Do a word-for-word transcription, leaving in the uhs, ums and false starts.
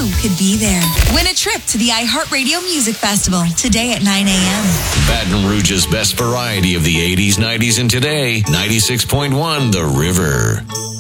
you could be there. Win a trip to the iHeartRadio Music Festival today at nine a.m. Baton Rouge's best variety of the eighties, nineties, and today. ninety-six point one The River.